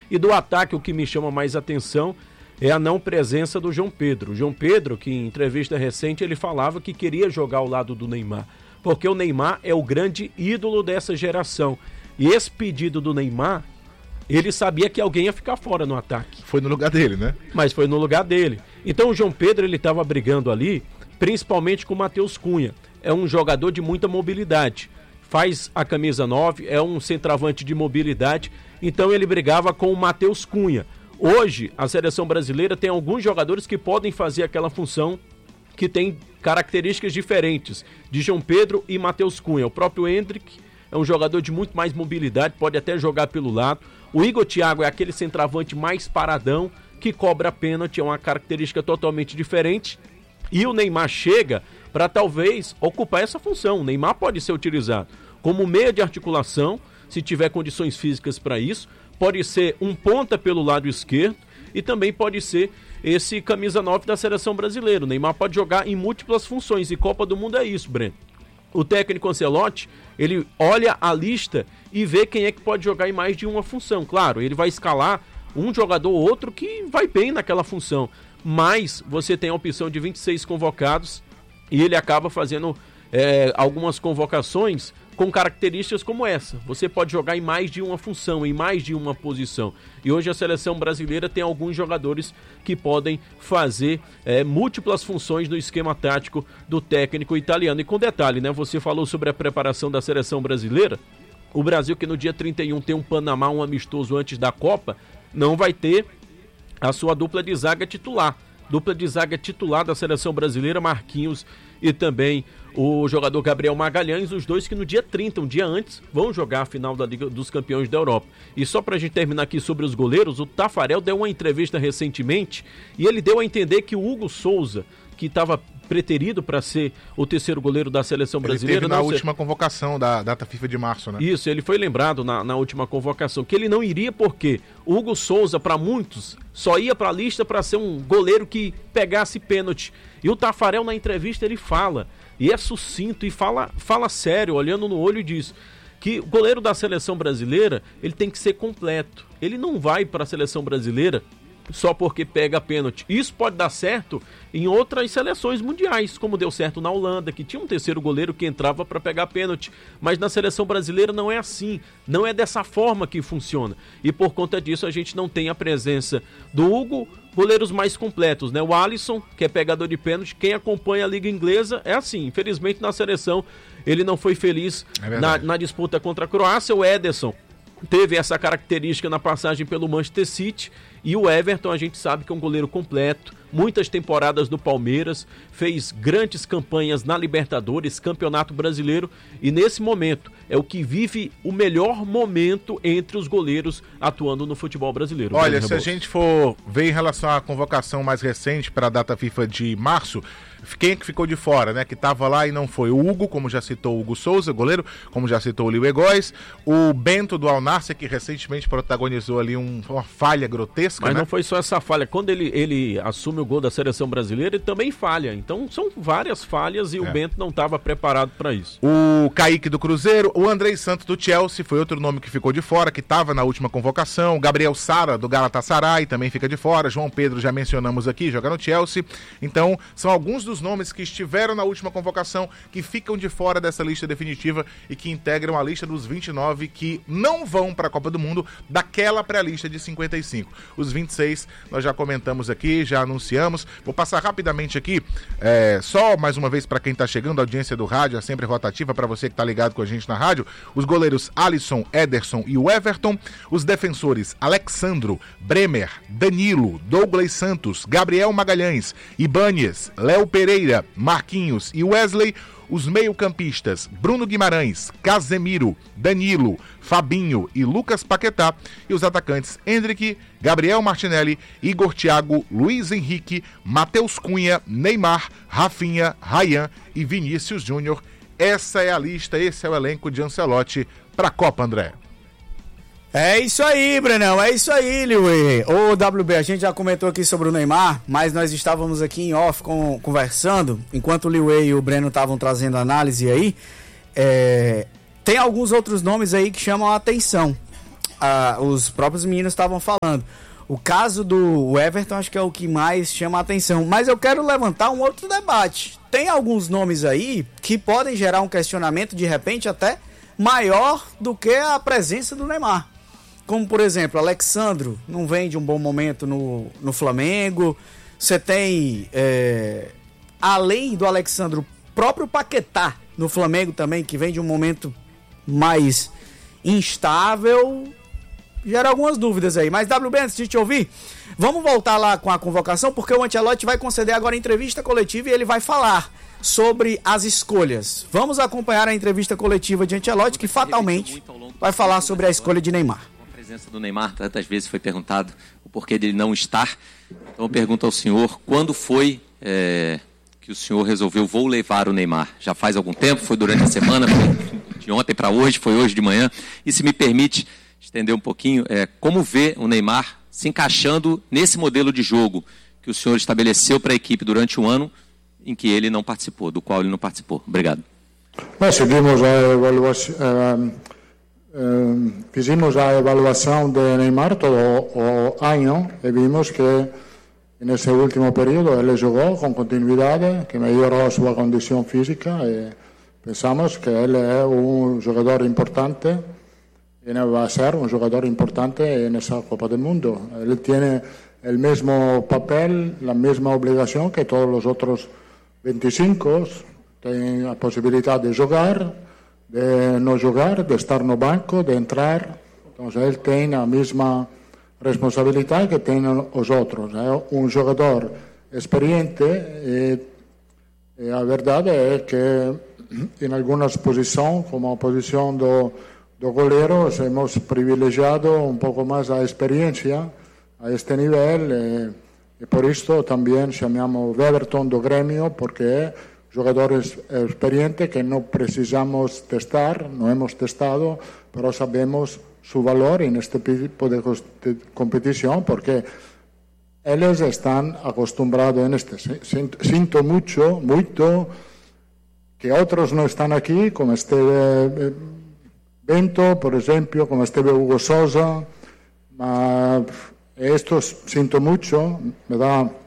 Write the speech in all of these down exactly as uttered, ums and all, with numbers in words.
E do ataque, o que me chama mais atenção é a não presença do João Pedro. O João Pedro, que em entrevista recente, ele falava que queria jogar ao lado do Neymar, porque o Neymar é o grande ídolo dessa geração. E esse pedido do Neymar, ele sabia que alguém ia ficar fora no ataque. Foi no lugar dele, né? Mas foi no lugar dele. Então o João Pedro, ele estava brigando ali, principalmente com o Matheus Cunha. É um jogador de muita mobilidade. Faz a camisa nove, é um centroavante de mobilidade. Então ele brigava com o Matheus Cunha. Hoje, a seleção brasileira tem alguns jogadores que podem fazer aquela função, que tem características diferentes, de João Pedro e Matheus Cunha. O próprio Endrick é um jogador de muito mais mobilidade, pode até jogar pelo lado. O Igor Thiago é aquele centroavante mais paradão, que cobra pênalti, é uma característica totalmente diferente. E o Neymar chega para talvez ocupar essa função. O Neymar pode ser utilizado como meia de articulação, se tiver condições físicas para isso. Pode ser um ponta pelo lado esquerdo e também pode ser esse camisa nove da seleção brasileira. O Neymar pode jogar em múltiplas funções e Copa do Mundo é isso, Breno. O técnico Ancelotti, ele olha a lista e vê quem é que pode jogar em mais de uma função. Claro, ele vai escalar um jogador ou outro que vai bem naquela função, mas você tem a opção de vinte e seis convocados e ele acaba fazendo é, algumas convocações com características como essa. Você pode jogar em mais de uma função, em mais de uma posição. E hoje a seleção brasileira tem alguns jogadores que podem fazer é, múltiplas funções no esquema tático do técnico italiano. E com detalhe, né? Você falou sobre a preparação da seleção brasileira. O Brasil, que no dia trinta e um tem um Panamá, um amistoso antes da Copa, não vai ter a sua dupla de zaga titular. Dupla de zaga titular da seleção brasileira, Marquinhos e também o jogador Gabriel Magalhães, os dois que no dia trinta, um dia antes, vão jogar a final da Liga dos Campeões da Europa. E só pra gente terminar aqui sobre os goleiros, o Tafarel deu uma entrevista recentemente e ele deu a entender que o Hugo Souza, que estava preterido para ser o terceiro goleiro da seleção brasileira. Ele teve na não última ser... convocação da data FIFA de março, né? Isso, ele foi lembrado na, na última convocação, que ele não iria porque o Hugo Souza, para muitos, só ia para a lista para ser um goleiro que pegasse pênalti. E o Tafarel, na entrevista, ele fala, e é sucinto, e fala, fala sério, olhando no olho, e diz que o goleiro da seleção brasileira, ele tem que ser completo. Ele não vai para a seleção brasileira só porque pega pênalti. Isso pode dar certo em outras seleções mundiais, como deu certo na Holanda, que tinha um terceiro goleiro que entrava para pegar pênalti. Mas na seleção brasileira não é assim, não é dessa forma que funciona. E por conta disso a gente não tem a presença do Hugo, goleiros mais completos, né? O Alisson, que é pegador de pênalti, quem acompanha a Liga Inglesa é assim. Infelizmente na seleção ele não foi feliz é na, na disputa contra a Croácia. O Ederson teve essa característica na passagem pelo Manchester City, e o Everton a gente sabe que é um goleiro completo, muitas temporadas no Palmeiras, fez grandes campanhas na Libertadores, Campeonato Brasileiro, e nesse momento é o que vive o melhor momento entre os goleiros atuando no futebol brasileiro. Olha, se a gente for ver em relação à convocação mais recente para a data FIFA de março, quem é que ficou de fora, né? Que estava lá e não foi. O Hugo, como já citou o Hugo Souza, goleiro, como já citou o Liu Egóis, o Bento do Al Nassr, que recentemente protagonizou ali um, uma falha grotesca. Mas né? não foi só essa falha. Quando ele, ele assume o gol da seleção brasileira, ele também falha. Então são várias falhas e é. o Bento não estava preparado para isso. O Kaique do Cruzeiro, o Andrei Santos do Chelsea, foi outro nome que ficou de fora, que estava na última convocação. O Gabriel Sara do Galatasaray também fica de fora. João Pedro, já mencionamos aqui, joga no Chelsea. Então, são alguns dos nomes que estiveram na última convocação, que ficam de fora dessa lista definitiva e que integram a lista dos vinte e nove que não vão para a Copa do Mundo daquela pré-lista de cinquenta e cinco. Os vinte e seis nós já comentamos aqui, já anunciamos. Vou passar rapidamente aqui, é, só mais uma vez para quem está chegando, a audiência do rádio é sempre rotativa, para você que está ligado com a gente na rádio. Os goleiros Alisson, Ederson e o Everton. Os defensores Alexandro, Bremer, Danilo, Douglas Santos, Gabriel Magalhães, Ibanez, Léo Pereira, Marquinhos e Wesley. Os meio-campistas Bruno Guimarães, Casemiro, Danilo, Fabinho e Lucas Paquetá. E os atacantes Endrick, Gabriel Martinelli, Igor Thiago, Luiz Henrique, Matheus Cunha, Neymar, Rafinha, Ryan e Vinícius Júnior. Essa é a lista, esse é o elenco de Ancelotti para a Copa, André. É isso aí, Brenão, é isso aí, Liuê. Ô, W B, a gente já comentou aqui sobre o Neymar, mas nós estávamos aqui em off com, conversando, enquanto o Liuê e o Breno estavam trazendo análise aí, é, tem alguns outros nomes aí que chamam a atenção. a, os próprios meninos estavam falando. O caso do Everton acho que é o que mais chama a atenção. Mas eu quero levantar um outro debate. Tem alguns nomes aí que podem gerar um questionamento, de repente, até maior do que a presença do Neymar. Como, por exemplo, Alexandro não vem de um bom momento no, no Flamengo. Você tem, é, além do Alexandro, o próprio Paquetá no Flamengo também, que vem de um momento mais instável. Gera algumas dúvidas aí. Mas, W B, antes de te ouvir, vamos voltar lá com a convocação, porque o Ancelotti vai conceder agora entrevista coletiva e ele vai falar sobre as escolhas. Vamos acompanhar a entrevista coletiva de Ancelotti, que fatalmente vai falar sobre a escolha de Neymar. A presença do Neymar, tantas vezes foi perguntado o porquê dele não estar. Então eu pergunto ao senhor, quando foi é, que o senhor resolveu, vou levar o Neymar? Já faz algum tempo? Foi durante a semana? Foi de ontem para hoje? Foi hoje de manhã? E se me permite estender um pouquinho, é, como vê o Neymar se encaixando nesse modelo de jogo que o senhor estabeleceu para a equipe durante um ano em que ele não participou, do qual ele não participou? Obrigado. Bem, seguimos a avaliação, uh, uh, fizemos a avaliação de Neymar todo o ano e vimos que nesse último período ele jogou com continuidade, que melhorou a sua condição física e pensamos que ele é um jogador importante y va a ser un jugador importante en esa Copa del Mundo. Él tiene el mismo papel, la misma obligación que todos los otros veinticinco. Tiene la posibilidad de jugar, de no jugar, de estar no banco, de entrar. Entonces él tiene la misma responsabilidad que tienen los otros. Es un jugador experiente y, y la verdad es que en algunas posiciones, como posición de Dos goleros hemos privilegiado un poco más la experiencia a este nivel eh, y por esto también llamamos Everton do Gremio porque es jugadores experientes que no precisamos testar, no hemos testado, pero sabemos su valor en este tipo de competición porque ellos están acostumbrados en este. Siento mucho, mucho que otros no están aquí, como este... Eh, Bento, por ejemplo, como esteve Hugo Sousa, ma esto siento mucho, me da un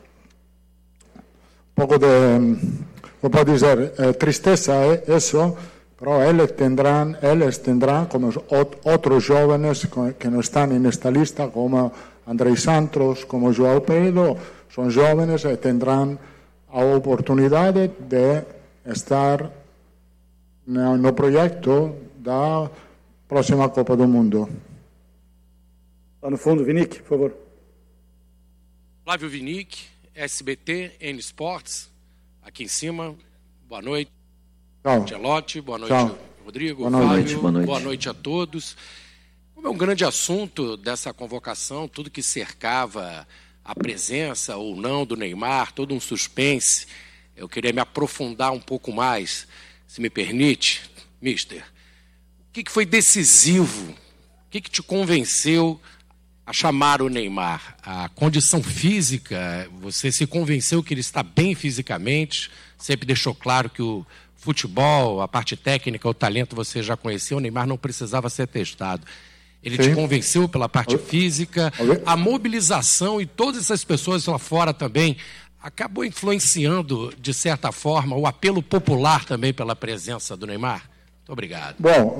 poco de, ¿cómo puedo decir? Eh, tristeza eh, eso, pero ellos tendrán, ellos tendrán, como ot otros jóvenes que no están en esta lista, como Andrei Santos, como João Pedro, son jóvenes y tendrán la oportunidad de estar no, no proyecto da próxima Copa do Mundo. Lá no fundo, Vinick, por favor. Flávio Vinick, S B T, N Sports, aqui em cima. Boa noite. Tchau. Ancelotti, boa noite, Tchau. Rodrigo, boa Fábio, noite, boa noite. boa noite a todos. Como é um grande assunto dessa convocação, tudo que cercava a presença ou não do Neymar, todo um suspense, eu queria me aprofundar um pouco mais, se me permite, mister. O que, que foi decisivo? O que, que te convenceu a chamar o Neymar? A condição física, você se convenceu que ele está bem fisicamente, sempre deixou claro que o futebol, a parte técnica, o talento você já conheceu, o Neymar não precisava ser testado. Ele Sim. te convenceu pela parte física, a mobilização e todas essas pessoas lá fora também acabou influenciando, de certa forma, o apelo popular também pela presença do Neymar? Muito obrigado. Bom,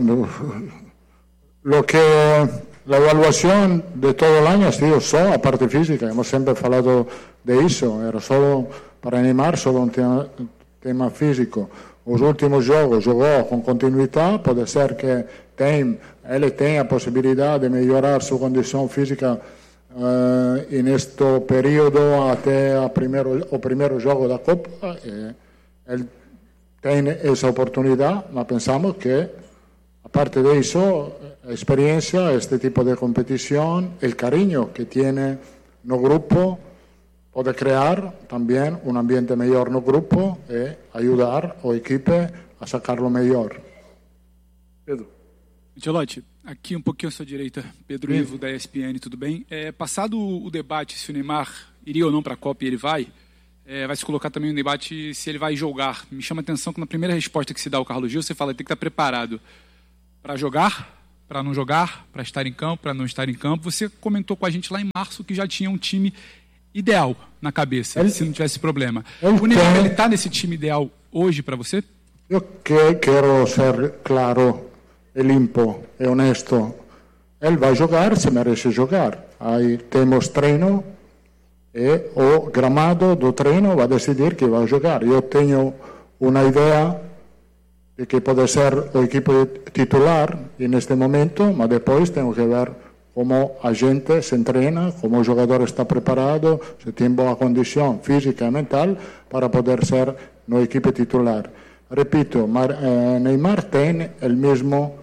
lo que la evaluación de todo el año ha sido solo la parte física. Hemos siempre hablado de eso. Era solo para Neymar, solo un tema, tema físico. Los últimos juegos jugó con continuidad. Puede ser que tem, él tenga posibilidad de mejorar su condición física uh, en este periodo hasta el primero, o primero juego de la Copa. Eh, él tiene esa oportunidad, pero pensamos que, aparte de eso, la experiencia, este tipo de competición, el cariño que tiene no grupo, puede crear también un ambiente mejor no grupo y ayudar al equipo a sacarlo mejor. Pedro. Ancelotti, aqui um pouquinho à sua direita, Pedro Ivo, da E S P N, tudo bem? É, passado o debate se o Neymar iria ou não para a Copa e ele vai, é, vai se colocar também o debate se ele vai jogar. Me chama a atenção que na primeira resposta que se dá ao Carlos Gil, você fala que tem que estar preparado para jogar, para não jogar, para estar em campo, para não estar em campo. Você comentou com a gente lá em março que já tinha um time ideal na cabeça, ele, se não tivesse problema. O Neymar, ele está nesse time ideal hoje para você? Eu que, quero ser claro e limpo e honesto. Ele vai jogar se merece jogar. Aí temos treino e o gramado do treino vai decidir que vai jogar. Eu tenho uma ideia de que pode ser o equipo titular neste momento, mas depois tenho que ver como a gente se entrena, como o jogador está preparado, se tem boa condição física e mental para poder ser no equipe titular. Repito, Neymar tem o mesmo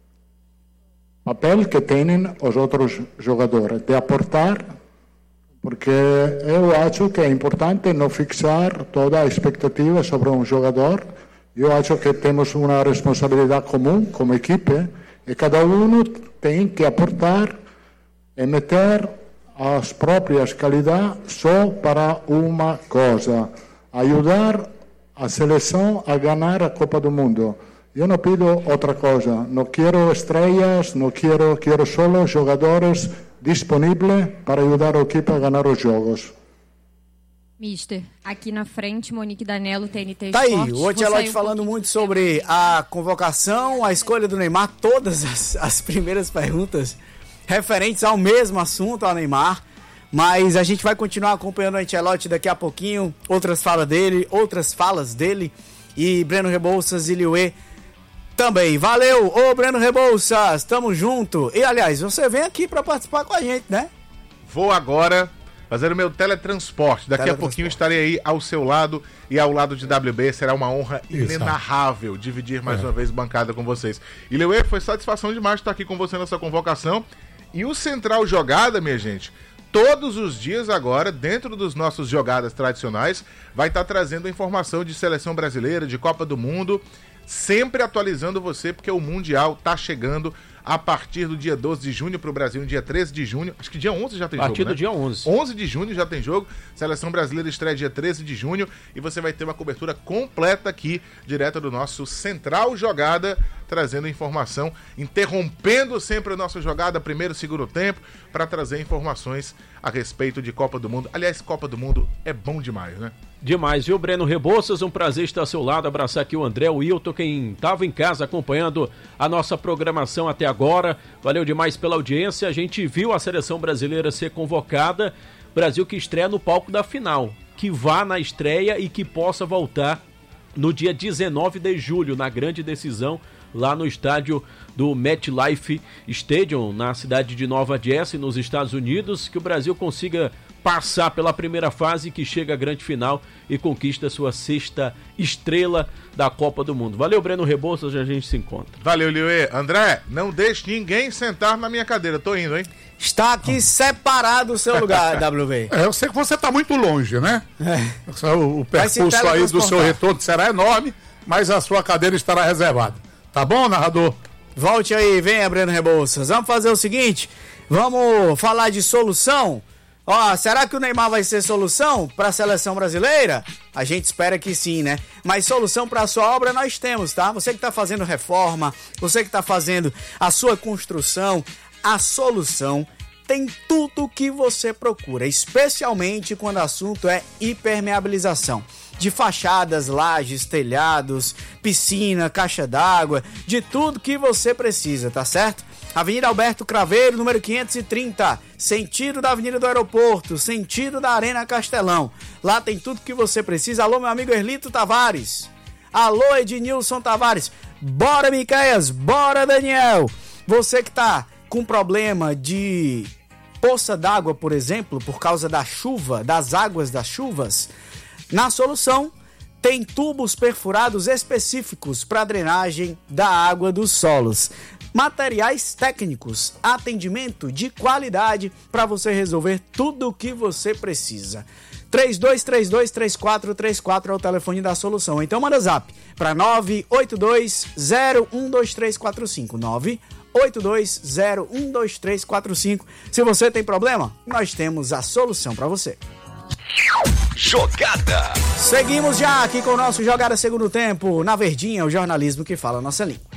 papel que têm os outros jogadores, de aportar, porque eu acho que é importante não fixar toda a expectativa sobre um jogador. Eu acho que temos uma responsabilidade comum como equipe e cada um tem que aportar e meter as próprias qualidades só para uma coisa: ajudar a seleção a ganhar a Copa do Mundo. Eu não pido outra coisa, não quero estrelas, não quero, quero só jogadores disponíveis para ajudar a equipe a ganhar os jogos. Mister, aqui na frente, Monique Danello, T N T Tá Esportes. aí, o Ancelotti um falando muito sobre a convocação, a escolha do Neymar, todas as, as primeiras perguntas referentes ao mesmo assunto, ao Neymar. Mas a gente vai continuar acompanhando o Ancelotti daqui a pouquinho, outras falas dele, outras falas dele, e Breno Rebouças e Liuê também. Valeu, ô Breno Rebouças, tamo junto. E aliás, você vem aqui para participar com a gente, né? Vou agora fazer o meu teletransporte. Daqui a pouquinho estarei aí ao seu lado e ao lado de W B. Será uma honra inenarrável dividir mais é. uma vez bancada com vocês. E Liuê, foi satisfação demais estar aqui com você nessa convocação. E o Central Jogada, minha gente, todos os dias agora, dentro dos nossos jogadas tradicionais, vai estar trazendo informação de seleção brasileira, de Copa do Mundo, sempre atualizando você, porque o Mundial tá chegando a partir do dia doze de junho para o Brasil, no dia treze de junho, acho que dia onze já tem jogo, né? A partir do dia onze. onze de junho já tem jogo, seleção brasileira estreia dia treze de junho, e você vai ter uma cobertura completa aqui, direto do nosso Central Jogada, trazendo informação, interrompendo sempre a nossa jogada, primeiro e segundo tempo, para trazer informações a respeito de Copa do Mundo. Aliás, Copa do Mundo é bom demais, né? Demais, viu, Breno Rebouças? Um prazer estar ao seu lado, abraçar aqui o André, o Wilton, quem estava em casa acompanhando a nossa programação até agora. Valeu demais pela audiência. A gente viu a seleção brasileira ser convocada, Brasil que estreia no palco da final, que vá na estreia e que possa voltar no dia dezenove de julho, na grande decisão, lá no estádio do MetLife Stadium, na cidade de Nova Jersey, nos Estados Unidos, que o Brasil consiga passar pela primeira fase, que chega à grande final e conquista sua sexta estrela da Copa do Mundo. Valeu, Breno Rebouças, a gente se encontra. Valeu, Liuê. André, não deixe ninguém sentar na minha cadeira, tô indo, hein? Está aqui separado o seu lugar, W V. É, eu sei que você está muito longe, né? É. O, o percurso aí do seu retorno será enorme, mas a sua cadeira estará reservada. Tá bom, narrador? Volte aí, venha, Breno Rebouças. Vamos fazer o seguinte, vamos falar de solução. Ó, será que o Neymar vai ser solução para a seleção brasileira? A gente espera que sim, né? Mas solução para a sua obra nós temos, tá? Você que está fazendo reforma, você que está fazendo a sua construção, a solução tem tudo o que você procura, especialmente quando o assunto é impermeabilização. De fachadas, lajes, telhados, piscina, caixa d'água, de tudo que você precisa, tá certo? Avenida Alberto Craveiro, número quinhentos e trinta, sentido da Avenida do Aeroporto, sentido da Arena Castelão. Lá tem tudo que você precisa. Alô, meu amigo Erlito Tavares. Alô, Ednilson Tavares. Bora, Miqueias. Bora, Daniel. Você que tá com problema de poça d'água, por exemplo, por causa da chuva, das águas das chuvas, na Solução tem tubos perfurados específicos para drenagem da água dos solos. Materiais técnicos, atendimento de qualidade para você resolver tudo o que você precisa. três dois três dois, três quatro três quatro é o telefone da Solução. Então manda zap para nove oito dois zero um dois três quatro cinco, nove oito dois zero um dois três quatro cinco. Se você tem problema, nós temos a solução para você. Jogada. Seguimos já aqui com o nosso Jogada Segundo Tempo, na Verdinha, o jornalismo que fala a nossa língua.